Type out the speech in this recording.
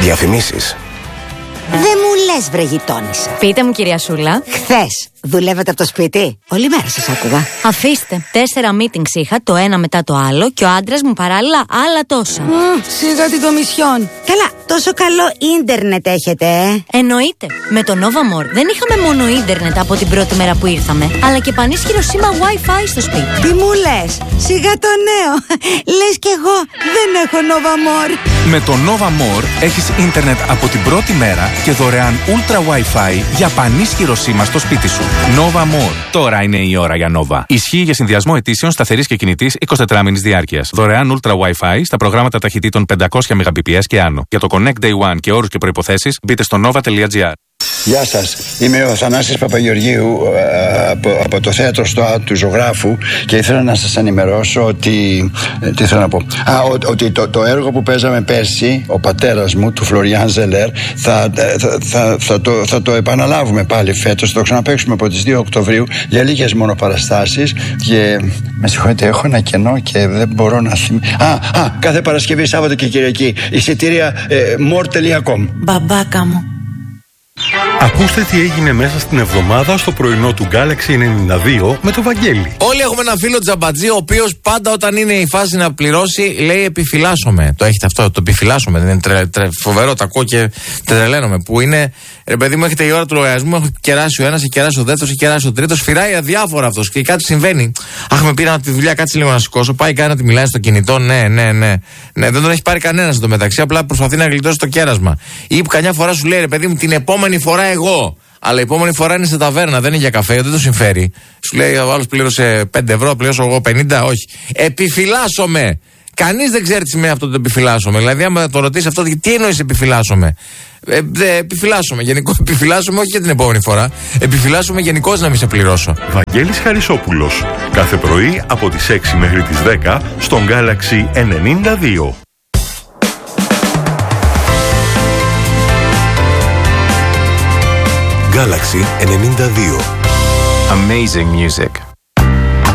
Διαφημίσεις. Δεν μου λες, βρε γειτόνισσα. Πείτε μου, κυρία Σούλα. Χθες δουλεύετε από το σπίτι? Όλη μέρα σας άκουγα. Αφήστε. 4 meetings είχα, το ένα μετά το άλλο, και ο άντρας μου παράλληλα άλλα τόσα. Σιγά την κομισιόν. Καλά, τόσο καλό ίντερνετ έχετε, Εννοείται. Με το Nova More δεν είχαμε μόνο ίντερνετ από την πρώτη μέρα που ήρθαμε, αλλά και πανίσχυρο σήμα Wi-Fi στο σπίτι. Τι μου λες? Σιγά το νέο. Λες κι εγώ δεν έχω Nova More. Με το Nova More έχεις ίντερνετ από την πρώτη μέρα και δωρεάν Ultra Wi-Fi για πανίσχυρο σήμα στο σπίτι σου. Nova More. Τώρα είναι η ώρα για Nova. Ισχύει για συνδυασμό αιτήσεων σταθερής και κινητής 24 μήνης διάρκειας. Δωρεάν Ultra Wi-Fi στα προγράμματα ταχυτήτων 500 Mbps και άνω. Για το Connect Day One και όρους και προϋποθέσεις μπείτε στο nova.gr. Γεια σας, είμαι ο Θανάσης Παπαγεωργίου από το θέατρο στο του Ζωγράφου και ήθελα να σας ενημερώσω ότι τι θέλω να πω, ότι το έργο που παίζαμε πέρσι, ο πατέρας μου, του Φλωριάν Ζελέρ, θα το επαναλάβουμε πάλι φέτος, θα το ξαναπαίξουμε από τις 2 Οκτωβρίου για λίγες μόνο παραστάσεις και με συγχωρείτε, έχω ένα κενό και δεν μπορώ να κάθε Παρασκευή, Σάββατο και Κυριακή, εισιτήρια more.com. Μπαμπάκα μου. Ακούστε τι έγινε μέσα στην εβδομάδα στο πρωινό του Galaxy 92 με το Βαγγέλη. Όλοι έχουμε ένα φίλο τζαμπατζή, ο οποίος πάντα όταν είναι η φάση να πληρώσει λέει επιφυλάσσομαι. Το έχετε αυτό, το επιφυλάσσομαι. Δεν είναι φοβερό, το ακούω και τρελαίνομαι. Που είναι, ρε παιδί μου, έχετε η ώρα του λογαριασμού, έχει κεράσει ο ένας, έχει κεράσει ο δεύτερος, έχει κεράσει ο τρίτος. Φυράει αδιάφορα αυτός και κάτι συμβαίνει. Αχ, με πήραν από τη δουλειά, κάτσε λίγο να σηκώσω. Πάει κάνει να τη μιλάει στο κινητό. Ναι, δεν τον έχει πάρει κανένας εντωμεταξύ. Απλά προσπαθεί να γλιτώσει το κέρασμα. Ή που καμιά φορά σου λέει, ρε παιδί μου, την επόμενη φορά εγώ. Αλλά η επόμενη φορά είναι σε ταβέρνα, δεν είναι για καφέ, δεν το συμφέρει. Σου λέει ο άλλος πλήρωσε 5 ευρώ, πληρώσω εγώ 50, όχι. Επιφυλάσσομαι. Κανείς δεν ξέρει τι σημαίνει αυτό το επιφυλάσσομαι. Δηλαδή, άμα το ρωτήσει αυτό, τι εννοείς επιφυλάσσομαι? Επιφυλάσσομαι. Γενικώς επιφυλάσσομαι, όχι για την επόμενη φορά. Επιφυλάσσομαι γενικώς να μην σε πληρώσω. Βαγγέλης Χαρισόπουλος. Κάθε πρωί από τις 6 μέχρι τις 10 στον Galaxy 92. Galaxy 92. Amazing music.